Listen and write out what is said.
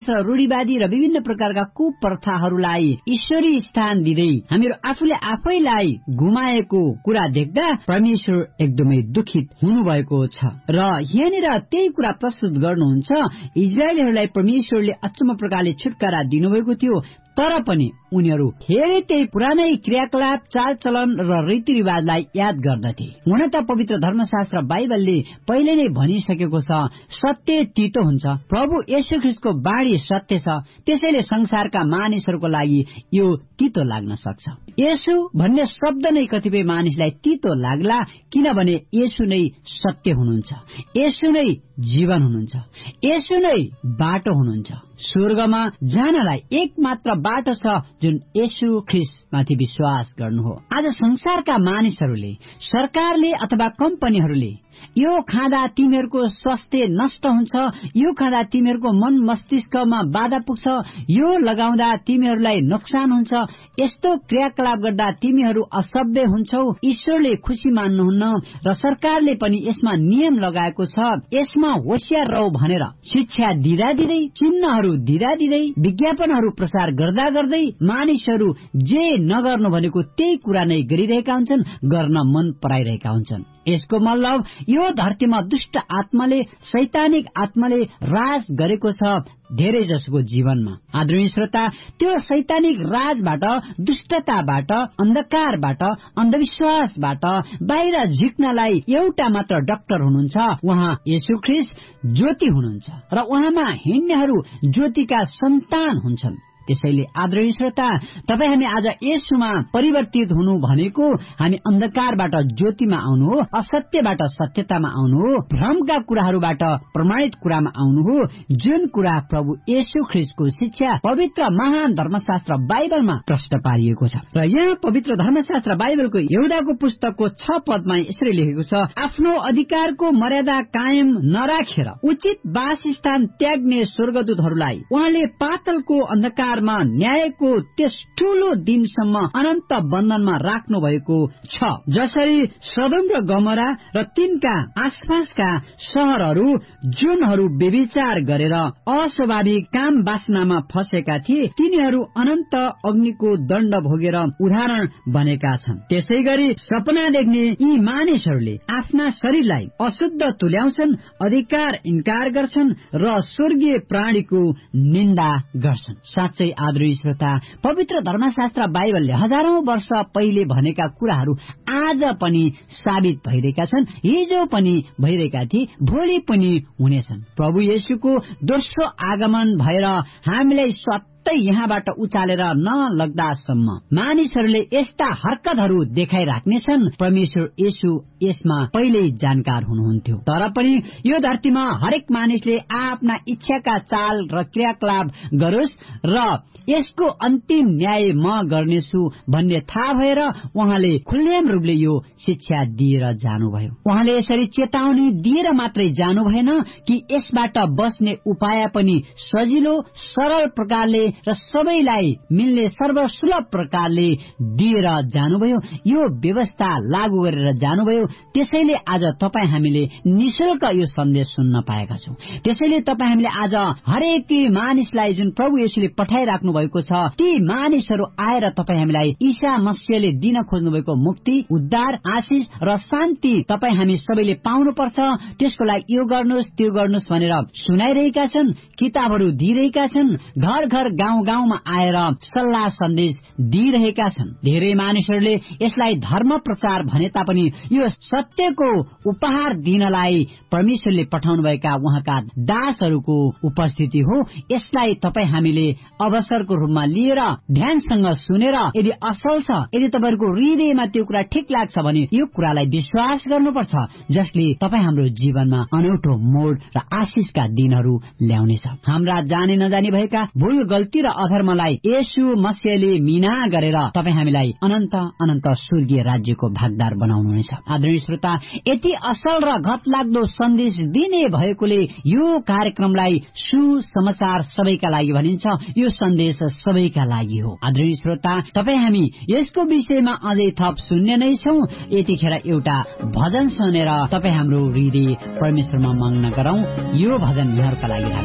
रूढिवादी र विभिन्न प्रकारका कुप्रथाहरूलाई ईश्वरीय स्थान दिँदै हामीहरू आफूले आफैलाई गुमाएको कुरा देख्दा परमेश्वर एकदमै दुखित हुनुभएको छ र यहाँनिर त्यही कुरा प्रस्तुत गर्नुहुन्छ। इजरायलीहरूलाई परमेश्वरले अचम्म प्रकारले छुटकारा दिनुभएको थियो, तर पनि उनीहरू फेरि त्यही पुरानै क्रियाकलाप, चालचलन र रीतिरिवाजलाई याद गर्दथे। हुन त पवित्र धर्मशास्त्र बाइबलले पहिले नै भनिसकेको छ, सत्य तीतो हुन्छ। प्रभु येशू ख्रीष्टको बाणी सत्य छ, त्यसैले संसारका मानिसहरूको लागि यो तीतो लाग्न सक्छ। येशू भन्ने शब्द नै कतिपय मानिसलाई तीतो लाग्ला, किनभने येशू नै सत्य हुनुहुन्छ, येशू नै जीवन हुनुहुन्छ, येशू नै बाटो हुनुहुन्छ। स्वर्गमा जानलाई एकमात्र बाटो छ, जुन येशू ख्रीष्टमाथि विश्वास गर्नु हो। आज संसारका मानिसहरूले, सरकारले अथवा कम्पनीहरूले यो खाँदा तिमीहरूको स्वास्थ्य नष्ट हुन्छ, यो खाँदा तिमीहरूको मन मस्तिष्कमा बाधा पुग्छ, यो लगाउँदा तिमीहरूलाई नोक्सान हुन्छ, यस्तो क्रियाकलाप गर्दा तिमीहरू असभ्य हुन्छौ, ईश्वरले खुसी मान्नुहुन्न र सरकारले पनि यसमा नियम लगाएको छ, यसमा होशियार रह भनेर शिक्षा दिँदा दिँदै, चिन्हहरू दिँदा दिँदै, विज्ञापनहरू प्रसार गर्दा गर्दै मानिसहरू जे नगर्नु भनेको त्यही कुरा नै गरिरहेका हुन्छन्, गर्न मन पराइरहेका हुन्छन्। यसको मतलब यो धरतीमा दुष्ट आत्माले, शैतानिक आत्माले राज गरेको छ धेरै जसोको जीवनमा। आदरणीय श्रोता, त्यो शैतानिक राजबाट, दुष्टताबाट, अन्धकारबाट, अन्धविश्वासबाट बाहिर झिक्नलाई एउटा मात्र डाक्टर हुनुहुन्छ, उहाँ येशू ख्रीष्ट ज्योति हुनुहुन्छ र उहाँमा हिँड्नेहरू ज्योतिका सन्तान हुन्छन्। त्यसैले आदरणीय श्रोता, तपाई हामी आज येशूमा परिवर्तित हुनु भनेको हामी अन्धकारबाट ज्योतिमा आउनु हो, असत्यबाट सत्यतामा आउनु हो, भ्रमका कुराहरूबाट प्रमाणित कुरामा आउनु हो, जुन कुरा प्रभु येशू ख्रीष्टको शिक्षा पवित्र महान धर्मशास्त्र बाइबलमा प्रष्ट पारिएको छ। र यहाँ पवित्र धर्मशास्त्र बाइबलको यहुदाको पुस्तकको 6 पदमा यसरी लेखेको छ, आफ्नो अधिकारको मर्यादा कायम नराखेर उचित वासस्थान त्याग्ने स्वर्गदूतहरूलाई उहाँले पातलको अन्धकार न्यायको त्यस ठूलो दिनसम्म अनन्त बन्धनमा राख्नु भएको छ, जसरी सदोम र गमोरा र तिनका आसपासका शहरहरू जुनहरू व्यभिचार गरेर अस्वाभाविक काम वासनामा फसेका थिए, तिनीहरू अनन्त अग्निको दण्ड भोगेर उदाहरण बनेका छन्। त्यसै गरी सपना देख्ने यी मानिसहरूले आफ्ना शरीरलाई अशुद्ध तुल्याउँछन्, अधिकार इन्कार गर्छन् र स्वर्गीय प्राणीको निन्दा गर्छन्। साँच्चै आदरणीय श्रोता, पवित्र धर्मशास्त्र बाइबलले हजारौं वर्ष पहिले भनेका कुराहरू आज पनि साबित भइरहेका छन्, हिजो पनि भइरहेका थिए, भोलि पनि हुनेछन्। प्रभु येशूको दोस्रो आगमन भएर हामीलाई यहाँबाट उचालेर नलग्दासम्म मानिसहरूले यस्ता हरकतहरू देखाइराख्नेछन्। परमेश्वर येशू यसमा पहिल्यै जानकार हुनुहुन्थ्यो, तर पनि यो धरतीमा हरेक मानिसले आफ्ना इच्छाका चाल र क्रियाकलाप गरोस् र यसको अन्तिम न्याय म गर्नेछु भन्ने थाहा भएर उहाँले खुल्लेम रूपले यो शिक्षा दिएर जानुभयो। उहाँले यसरी चेतावनी दिएर मात्रै जानु भएन कि यसबाट बस्ने उपाय पनि सजिलो सरल प्रकारले र सबैलाई मिल्ने सर्वसुलभ प्रकारले दिएर जानुभयो, यो व्यवस्था लागू गरेर जानुभयो। त्यसैले आज तपाई हामीले निशुल्क यो सन्देश सुन्न पाएका छौं। त्यसैले तपाई हामीले आज हरेक मानिसलाई जुन प्रभु येशूले पठाइराख्नु भएको छ, ती मानिसहरू आएर तपाई हामीलाई ईसा मसीहले दिन खोज्नु भएको मुक्ति, उद्धार, आशिष र शान्ति तपाई हामी सबैले पाउनु पर्छ। त्यसको लागि यो गर्नुस् त्यो गर्नुस् भनेर सुनाइरहेका छन्, किताबहरू दिइरहेका छन्, घर घर गाउँ गाउँमा आएर सल्लाह सन्देश दिइरहेका छन्। धेरै मानिसहरूले यसलाई धर्म प्रचार भने तापनि यो सत्यको उपहार दिनलाई परमेश्वरले पठाउनु भएका उहाँका दासहरूको उपस्थिति हो। यसलाई तपाई हामीले अवसरको रूपमा लिएर ध्यानसँग सुनेर यदि असल छ, यदि तपाईहरुको हृदयमा त्यो कुरा ठिक लाग्छ भने यो कुरालाई विश्वास गर्नुपर्छ, जसले तपाई हाम्रो जीवनमा अनौठो मोड र आशिषका दिनहरू ल्याउनेछ। हाम्रा जाने नजाने भएका भूल गल्ती र अधर्मलाई येशू मसीहले मिना गरेर तपाई हामीलाई अनन्त अनन्त स्वर्गीय राज्यको भागदार बनाउनुहुनेछ। आदरणीय श्रोता, यति असल र घतलाग्दो सन्देश दिने भएकोले यो कार्यक्रमलाई सुसमाचार सबैका लागि भनिन्छ, यो सन्देश सबैका लागि हो। आदरणीय श्रोता, तपाई हामी यसको विषयमा अझै थप सुन्ने नै छौं। यतिखेर एउटा भजन सुनेर तपाई हाम्रो हृदय परमेश्वरमा मग्न गरौं। यो भजन यहाँहरुका लागि